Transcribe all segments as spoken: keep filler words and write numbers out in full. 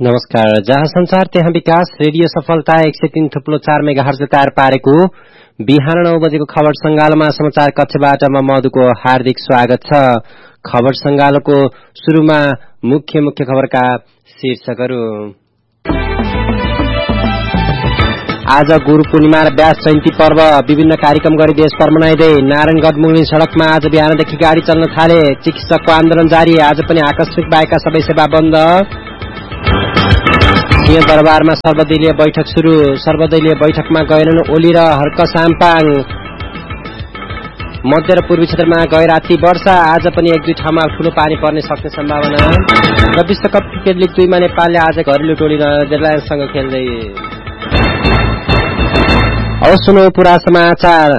नमस्कार। जहाँ संसार त्यहाँ विकास रेडियो सफलता एक सय तीन थुप्लो चार मेगाहर्ज तयार पारेको बिहान नौ बजेको खबर संगालोमा समाचार कक्षबाट म मधुको हार्दिक स्वागत छ। खबर संगालोको सुरुमा मुख्य मुख्य खबरका शीर्षकहरू। आज गुरु पूर्णिमा र व्यास जयन्ती पर्व विभिन्न कार्यक्रम गरी देशभर मनाइँदै नारायणगढ मुगलिन सड़कमा आज बिहानदेखि गाड़ी चल्न थाले। चिकित्सकको आन्दोलन जारी, आज पनि आकस्मिक बाहेकका सबै सेवा बन्द। सिंह दरबारमा सर्वदलीय बैठक शुरू, सर्वदलीय बैठकमा गएनन् ओली र हर्क साम्पाङ। मध्य र पूर्वी क्षेत्रमा गैराती वर्षा, आज पनि एक दुई ठाउँमा ठूलो पानी पर्ने सक्ने सम्भावना। र विश्वकप क्रिकेट लिग दुईमा नेपालले आज घरेलु टोली नेदरल्यान्डसँग खेल्दै। अब सुनौ पुरा समाचार।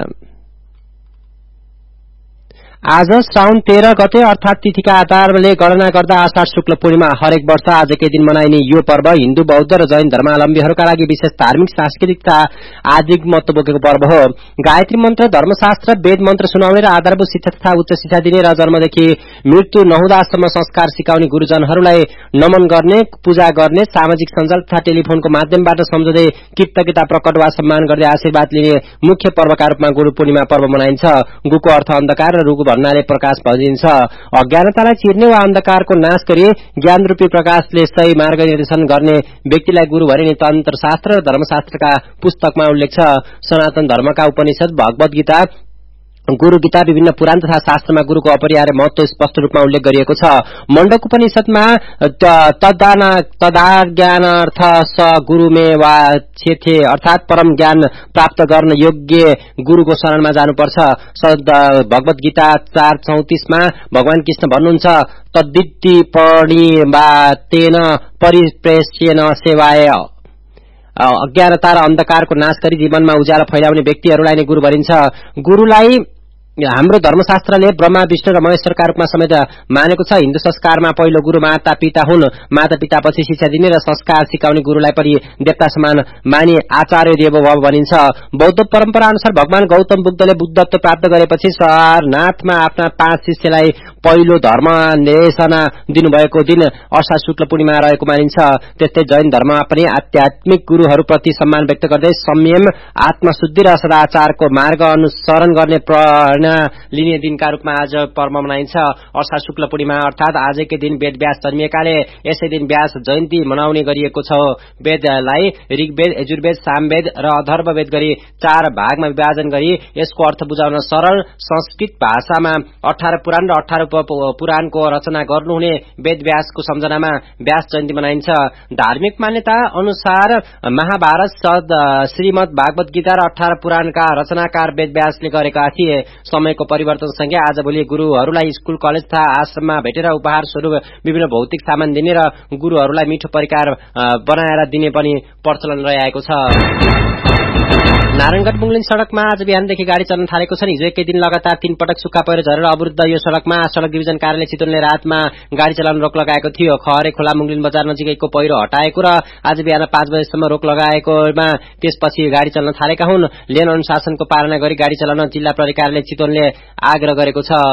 आज श्रावण तेह्र गते अर्थात तिथिका आधारले गणना गर्दा आषाढ शुक्ल पूर्णिमा हरेक वर्ष आजकै दिन मनाइने यो पर्व हिन्दू बौद्ध र जैन धर्मावलम्बीहरूका लागि विशेष धार्मिक सांस्कृतिक तथा आध्यात्मिक महत्व बोकेको पर्व हो। गायत्री मन्त्र, धर्मशास्त्र, वेद मन्त्र सुनाउने र आधारभूत शिक्षा तथा उच्च शिक्षा दिने र जन्मदेखि मृत्यु नहुँदासम्म संस्कार सिकाउने गुरुजनहरूलाई नमन गर्ने, पूजा गर्ने, सामाजिक सञ्जाल तथा टेलिफोनको माध्यमबाट सम्झँदै कृतज्ञता प्रकट वा सम्मान गर्दै आशीर्वाद लिने मुख्य पर्वका रूपमा गुरु पूर्णिमा पर्व मनाइन्छ। गुको अर्थ अन्धकार र रुगु भन्नाले प्रकाश भनिन्छ। अज्ञानतालाई चिर्ने वा अन्धकारको नाश गरी ज्ञान रूपी प्रकाशले सही मार्गदर्शन गर्ने व्यक्तिलाई गुरु भनिने तन्त्र शास्त्र र धर्मशास्त्रका पुस्तकमा उल्लेख छ। सनातन धर्मका उपनिषद, भगवत गीता, गुरु गीता, विभिन्न पुराण तथा शास्त्रमा गुरुको अपरिहार्य महत्व स्पष्ट रूपमा उल्लेख गरिएको छ। मण्डक उपनिषदमा तदाज्ञानार्थ स गुरुमे वा छेथे अर्थात परम ज्ञान प्राप्त गर्न योग्य गुरुको शरणमा जानुपर्छ। भगवत गीता चार चौतिसमा भगवान कृष्ण भन्नुहुन्छ, तद्दिति पणि वा तेन परिप्रेष्येन सेवाय। अज्ञानता र अन्धकारको नाश गरी जीवनमा उज्यालो फैलाउने व्यक्तिहरूलाई नै गुरु भनिन्छ। गुरुलाई हाम्रो धर्मशास्त्रले ब्रह्मा, विष्णु र महेश्वरका रूपमा समेत मानेको छ। हिन्दू संस्कारमा पहिलो गुरु माता पिता हुन्। माता पितापछि शिक्षा दिने र संस्कार सिकाउने गुरुलाई पनि देवता समान मानि आचार्य देवो भव भनिन्छ। बौद्ध परम्परा अनुसार भगवान गौतम बुद्धले बुद्धत्व प्राप्त गरेपछि सारनाथमा आफ्ना पाँच शिष्यलाई पहिलो धर्म निर्देशना दिनुभएको दिन अषाढ शुक्ल पूर्णिमा रहेको मानिन्छ। त्यस्तै जैन धर्ममा पनि आध्यात्मिक गुरुहरूप्रति सम्मान व्यक्त गर्दै संयम, आत्मशुद्धि र सदाचारको मार्ग अनुसरण गर्ने लिने दिनका रूपमा आज पर्व मनाइन्छ। अषाढ शुक्ल पूर्णिमा अर्थात आजकै दिन वेद व्यास जन्मिएकाले यसै दिन व्यास जयन्ती मनाउने गरिएको छ। वेदलाई ऋग्वेद, यजुर्वेद, सामवेद र अथर्ववेद गरी चार भागमा विभाजन गरी यसको अर्थ बुझाउन सरल संस्कृत भाषामा अठार पुराण र अठार पुराणको रचना गर्नुहुने वेद व्यासको सम्झनामा व्यास जयन्ती मनाइन्छ। धार्मिक मान्यता अनुसार महाभारत, श्रीमद् भागवत गीता र अठार पुराणका रचनाकार वेद व्यासले गरेका थिए। समयको परिवर्तनसँगै आजभोलि गुरुहरूलाई स्कूल, कलेज तथा आश्रममा भेटेर उपहार स्वरूप विभिन्न भौतिक सामान दिने र गुरुहरूलाई मिठो परिकार बनाएर दिने पनि प्रचलन रहिआएको छ। नारायणगढ मुगलिन सड़कमा आज बिहानदेखि गाड़ी चल्न थालेको छ। हिजो एकै दिन लगातार तीन पटक सुक्खा पहिरो झरेर अवरुद्ध यो सड़कमा सड़क डिभिजन कार्यालय चितवनले रातमा गाड़ी चलाउन रोक लगाएको थियो। खहरे खोला मुगलिन बजार नजिकैको पहिरो हटाएको र आज बिहान पाँच बजेसम्म रोक लगाएकोमा त्यसपछि गाड़ी चल्न थालेका हुन्। लेन अनुशासनको पालना गरी गाड़ी चलाउन जिल्ला प्रहरी कार्यालय चितवनले आग्रह गरेको छ।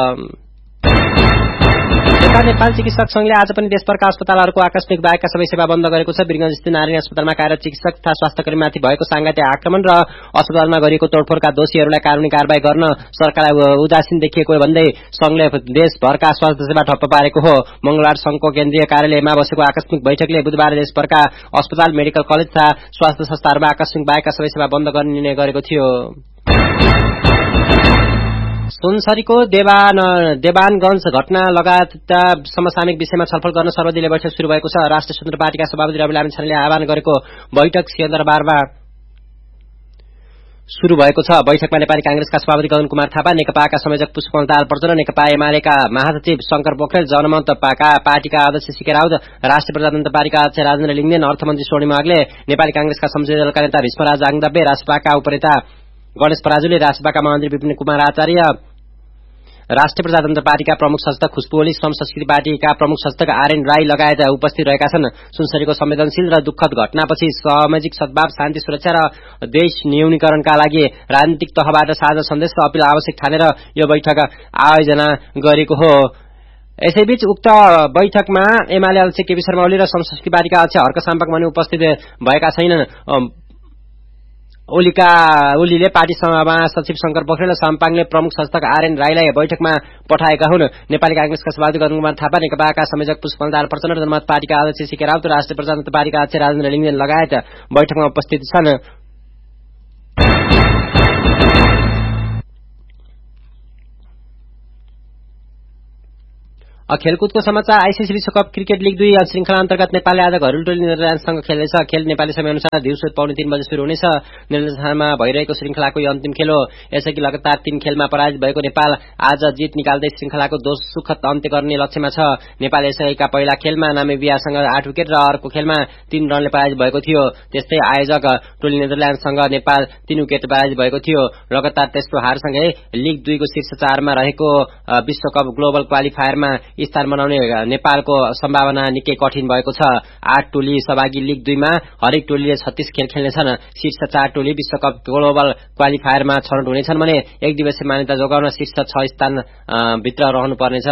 नेपाल चिकित्सक संघले आज पनि देशभरका अस्पतालहरूको आकस्मिक बाहेकका सबै सेवा बन्द गरेको छ। वीरगंज स्थित नारायणी अस्पतालमा कार्यरत चिकित्सक तथा स्वास्थ्यकर्मीमाथि भएको सांघातिक आक्रमण र अस्पतालमा गरिएको तोडफोडका दोषीहरूलाई कानूनी कारबाही गर्न सरकारलाई उदासीन देखिएको भन्दै संघले देशभरका स्वास्थ्य सेवा ठप्प पारेको हो। मंगलबार संघको केन्द्रीय कार्यालयमा बसेको आकस्मिक बैठकले बुधबार देशभरका अस्पताल, मेडिकल कलेज तथा स्वास्थ्य संस्थाहरूमा आकस्मिक बाहेकका सबै सेवा बन्द गर्ने निर्णय गरेको थियो। सुनसरीको देवान देवानगंज घटना लगायतका समसामयिक विषयमा छलफल गर्न सर्वदलीय बैठक शुरू भएको छ। राष्ट्रिय स्वतन्त्र पार्टीका सभापति रवि लामी छानेले आह्वान गरेको बैठक सिंहदरबारमा शुरू भएको छ। बैठकमा नेपाली कांग्रेसका सभापति गगन कुमार थापा, नेकपाका संयोजक पुष्पकमल दाहाल प्रचण्ड, नेकपा एमालेका महासचिव शंकर पोखरेल, जनमत पार्टीका अध्यक्ष सीके राउत, राष्ट्रिय प्रजातन्त्र पार्टीका अध्यक्ष राजेन्द्र लिङ्गदेन, अर्थमन्त्री स्वर्णिम अग्ले, नेपाली कांग्रेसका संसदीय दलका नेता भीष्मराज आङदब्बे, राष्ट्रपाका उपनेता गणेश पराजुली, राष्ट्रपाका महामन्त्री विपिन कुमार आचार्य, राष्ट्रिय प्रजातन्त्र पार्टीका प्रमुख सचेतक खुशबु ओली, श्रम संस्कृति पार्टीका प्रमुख सचेतक आरएन राई लगायत उपस्थित रहेका छन्। सुनसरीको संवेदनशील र दुःखद घटनापछि सामाजिक सद्भाव, शान्ति, सुरक्षा र देश न्यूनीकरणका लागि राजनीतिक तहबाट साझा सन्देश र अपील आवश्यक ठानेर यो बैठक आयोजना गरेको हो। यसैबीच उक्त बैठकमा एमाले अध्यक्ष केपी शर्मा ओली र संस्कृति पार्टीका अध्यक्ष हर्क साम्पाङ पनि उपस्थित भएका छैनन्। ओलीका ओलीले पार्टी महासचिव शंकर पोखरेल र साम्पाङले प्रमुख संस्थाक आरएन राईलाई बैठकमा पठाएका हुन्। नेपाली कांग्रेसका सभापति गगनकुमार थापा, नेकपाका संयोजक पुष्पकमल प्रचण्ड र जनमत पार्टीका अध्यक्ष सीके राउत, राष्ट्रिय प्रजातन्त्र पार्टीका अध्यक्ष राजेन्द्र लिङ्गदेन लगायत बैठकमा उपस्थित छन्। खेलकुदको समाचार। आईसीसी विश्वकप क्रिकेट लीग दुई श्रृंखला अन्तर्गत नेपालले आज घरेलु टोली नेदरल्याण्डसँग खेल्नेछ। खेल नेपाली समयअनुसार दिउँसो पौने तीन बजे शुरू हुनेछ। नेदरल्याण्डमा भइरहेको श्रृंखलाको यो अन्तिम खेल हो। यसअघि लगातार तीन खेलमा पराजित भएको नेपाल आज जित निकाल्दै श्रृंखलाको सुखद अन्त्य गर्ने लक्ष्यमा छ। नेपाल यसअघिका पहिला खेलमा नामिबियासँग आठ विकेट र अर्को खेलमा तीन रनले पराजित भएको थियो। त्यस्तै आयोजक टोली नेदरल्याण्डसँग नेपाल तीन विकेट पराजित भएको थियो। लगातार तेस्रो हारसँगै लीग दुईको शीर्ष चारमा रहेको विश्वकप ग्लोबल क्वालिफायरमा स्थान बनाउने नेपालको सम्भावना निकै कठिन भएको छ। आठ टोली सहभागी लीग दुईमा हरेक टोलीले छत्तीस खेल खेल्नेछन्। शीर्ष चार टोली विश्वकप ग्लोबल क्वालिफायरमा छनौट हुनेछन् भने एक दिवसीय मान्यता जोगाउन शीर्ष छ स्थान भित्र रहनुपर्नेछ।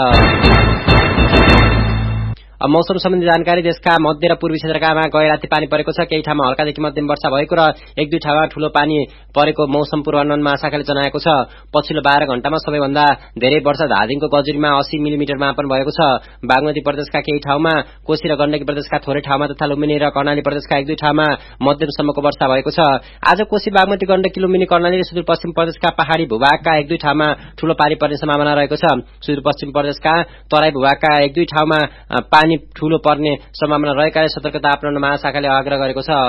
अब मौसम सम्बन्धी जानकारी। देशका मध्य र पूर्वी क्षेत्रकामा गए राति पानी परेको छ। केही ठाउँमा हल्कादेखि मध्यम वर्षा भएको र एक दुई ठाउँमा ठूलो पानी परेको मौसम पूर्वानुमान महाशाखाले जनाएको छ। पछिल्लो बाह्र घण्टामा सबैभन्दा धेरै वर्षा धादिङको गजुरीमा अस्सी मिलिमिटर मापन भएको छ। बागमती प्रदेशका केही ठाउँमा, कोशी र गण्डकी प्रदेशका थोरै ठाउँमा तथा लुम्बिनी र कर्णाली प्रदेशका एक दुई ठाउँमा मध्यमसम्मको वर्षा भएको छ। आज कोशी, बागमती, गण्डकी, लुम्बिनी, कर्णाली र सुदूरपश्चिम प्रदेशका पहाड़ी भूभागका एक दुई ठाउँमा ठूलो पानी पर्ने सम्भावना रहेको छ। सुदूरपश्चिम प्रदेशका तराई भूभागका एक दुई ठाउँमा पानी ठूलो पर्ने सम्भावना रहेकाले सतर्कता अपनाउन महाशाखाले आग्रह गरेको छ।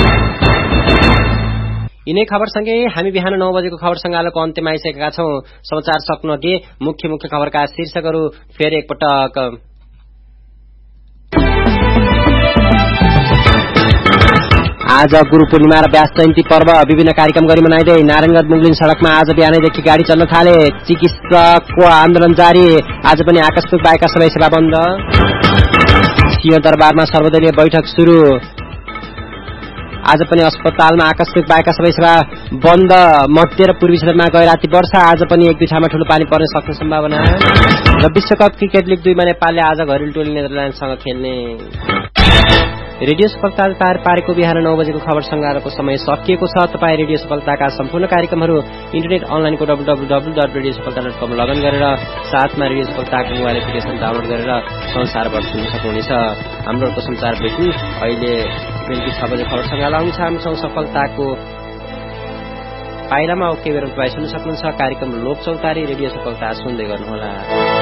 यिनै खबरसँगै हामी बिहान नौ बजेको खबर संगालोको अन्त्यमा आइसकेका छौं। समाचार सक्नु अघि मुख्य मुख्य खबरका शीर्षकहरू फेरि एकपटक। आज गुरु पूर्णिमा र व्यास जयन्ती पर्व विभिन्न कार्यक्रम गरी मनाइँदै नारायणगढ मुगलिन सड़कमा आज बिहानैदेखि गाड़ी चल्न थाले। चिकित्सकको आन्दोलन जारी। आज पनि आकस्मिक बाहेकका सबै सेवा बन्द। सिंहदरबारमा सर्वदलीय बैठक शुरू। आज पनि अस्पतालमा आकस्मिक बाहेकका सबै सेवा बन्द। मध्य र पूर्वी क्षेत्रमा गए राति वर्षा। आज पनि एक दुई ठाउँमा ठूलो पानी पर्ने सक्ने सम्भावना। र विश्वकप क्रिकेट लीग दुईमा नेपालले आज घरेलु टोली नेदरल्याण्डसँग खेल्ने। रेडियो सफलता पारेको बिहान नौ बजेको खबर संगालोको समय सकिएको छ। तपाईँ रेडियो सफलताका सम्पूर्ण कार्यक्रमहरू इन्टरनेट अनलाइनको W W W dot radio सफलता डट कम लगइन गरेर साथमा रेडियो सफलताको मोबाइल एप्लिकेशन डाउनलोड गरेर संसारभर सुन्न सक्नुहुनेछ। हाम्रो समाचार बुलेटिन अहिले बेलुकी छ बजे खबर संगालो आउँछ। हामीसँग सफलताको पाइलामा केही बेर तपाईँ सुन्न सक्नुहुन्छ। कार्यक्रम लोक चौतारी रेडियो सफलता सुन्दै गर्नुहोला।